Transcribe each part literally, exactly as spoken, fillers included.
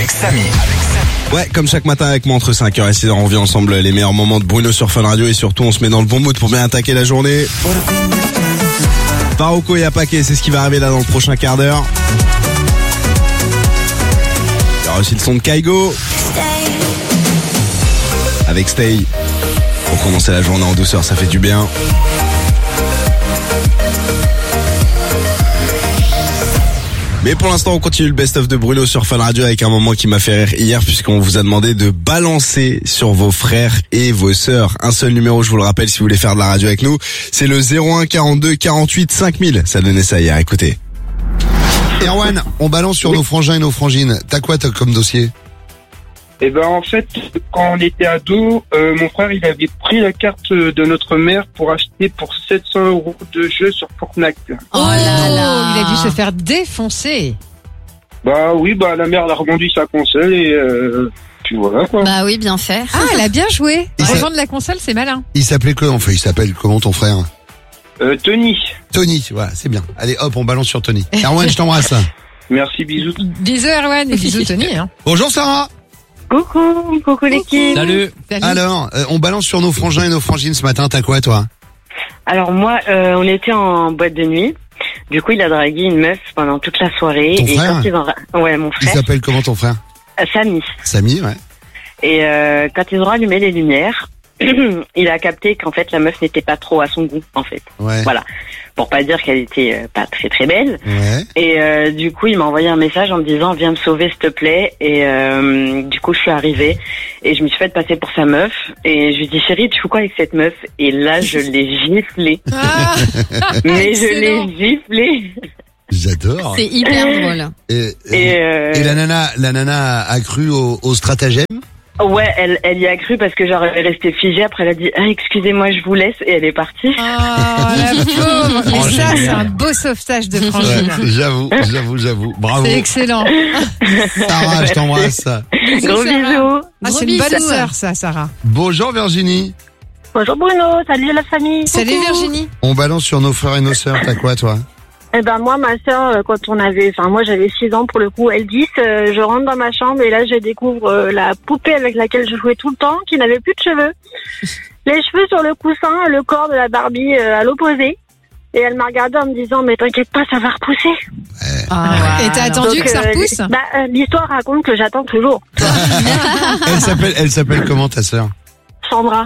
avec Samy. Ouais, comme chaque matin avec moi entre cinq heures et six heures, on vit ensemble les meilleurs moments de Bruno sur Fun Radio et surtout on se met dans le bon mood pour bien attaquer la journée. Farruko et Apaké, c'est ce qui va arriver là dans le prochain quart d'heure. Il y aura aussi le son de Kaigo avec Stay. Pour commencer la journée en douceur, ça fait du bien. Mais pour l'instant, on continue le best-of de Bruno sur Fun Radio avec un moment qui m'a fait rire hier puisqu'on vous a demandé de balancer sur vos frères et vos sœurs. Un seul numéro, je vous le rappelle, si vous voulez faire de la radio avec nous, c'est le zéro un quarante-deux quarante-huit cinq mille. Ça donnait ça hier, écoutez. Erwan, on balance sur nos frangins et nos frangines. T'as quoi t'as comme dossier? Eh ben en fait, quand on était ado, euh, mon frère il avait pris la carte de notre mère pour acheter pour sept cents euros de jeux sur Fortnite. Oh là là, il a dû se faire défoncer. Bah oui, bah la mère a revendu sa console et euh, puis voilà quoi. Bah oui, bien fait. Ah, elle a bien joué. Et ça- Revendre la console, c'est malin. Il s'appelait comment? Enfin, il s'appelle comment ton frère? Euh, Tony, Tony, voilà, c'est bien. Allez, hop, on balance sur Tony. Erwan, je t'embrasse. merci, bisous. Bisous Erwan et bisous Tony. Hein. Bonjour Sarah. Coucou, coucou l'équipe. Salut. Salut. Alors, euh, on balance sur nos frangins et nos frangines ce matin. T'as quoi toi? Alors moi, euh, on était en boîte de nuit. Du coup, il a dragué une meuf pendant toute la soirée. Ton et frère quand ils ont... ra- Ouais, mon Il frère. s'appelle comment ton frère? Euh, Samy. Samy, ouais. Et euh, quand ils ont rallumé les lumières, il a capté qu'en fait la meuf n'était pas trop à son goût, en fait. Ouais. Voilà. Pour pas dire qu'elle était euh, pas très très belle. Ouais. Et euh, du coup, il m'a envoyé un message en me disant viens me sauver s'il te plaît. Et euh, du coup, je suis arrivée et je me suis fait passer pour sa meuf. Et je lui dis chérie, tu fais quoi avec cette meuf? Et là, je l'ai giflé. Ah, Mais je excellent. l'ai giflé. J'adore. C'est hyper drôle. Et, et, Et, euh, et la nana, la nana a cru au, au stratagème. ouais, elle, elle y a cru parce que genre elle est restée figée. Après, elle a dit ah, excusez-moi, je vous laisse. Et elle est partie. Ah, la pauvre. Mais Oh, ça, génial. c'est un beau sauvetage de Ouais, frangine. j'avoue, j'avoue, j'avoue. Bravo. C'est excellent. Sarah, je t'embrasse. Gros bisous. Ah, Gros c'est une bonne bisous. sœur, ça, Sarah. Bonjour Virginie. Bonjour Bruno, salut la famille. Salut Virginie. On balance sur nos frères et nos sœurs. T'as quoi toi? Eh ben moi, ma sœur, euh, quand on avait, enfin moi j'avais six ans pour le coup, elle dix, euh, je rentre dans ma chambre et là je découvre euh, la poupée avec laquelle je jouais tout le temps, qui n'avait plus de cheveux. Les cheveux sur le coussin, le corps de la Barbie euh, à l'opposé. Et elle m'a regardé en me disant mais t'inquiète pas, ça va repousser. Ah, et t'as attendu Donc, que ça euh, repousse? bah, euh, l'histoire raconte que j'attends toujours. Elle s'appelle, elle s'appelle comment ta sœur? Sandra.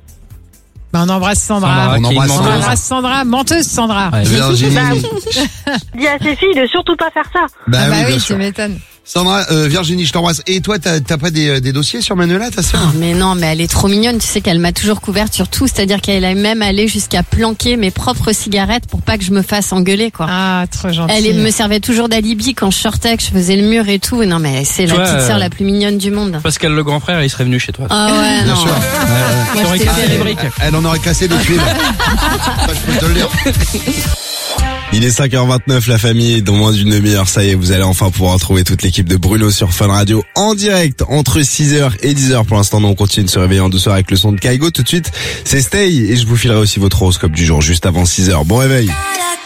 Bah, on embrasse Sandra. Sandra, on qui est embrasse On menteuse. Sandra. embrasse Sandra, menteuse Sandra. Ouais. Virginie. Bah, dis à ses filles de surtout pas faire ça. Bah, Ah bah oui, bien oui, sûr. tu m'étonnes. Sandra, euh, Virginie, je t'embrasse. Et toi, t'as, t'as pas des, des dossiers sur Manuela, ta sœur? Oh, mais non, mais elle est trop mignonne. Tu sais qu'elle m'a toujours couverte sur tout. C'est-à-dire qu'elle a même allé jusqu'à planquer mes propres cigarettes pour pas que je me fasse engueuler, quoi. Ah, trop gentil. Elle me servait toujours d'alibi quand je sortais, que je faisais le mur et tout. Non, mais c'est la Toi, petite euh, sœur la plus mignonne du monde. Pascal le grand frère, il serait venu chez toi. Ah ouais, Bien non. sûr. Tu Moi, aurais je cassé t'ai les fait- briques. Elle en aurait cassé des tuiles. Ça, je peux te le dire. Il est cinq heures vingt-neuf, la famille, dans moins d'une demi-heure, ça y est, vous allez enfin pouvoir retrouver toute l'équipe de Bruno sur Fun Radio en direct entre six heures et dix heures. Pour l'instant, nous, on continue de se réveiller en douceur avec le son de Kaigo. Tout de suite, c'est Stay et je vous filerai aussi votre horoscope du jour juste avant six heures. Bon réveil.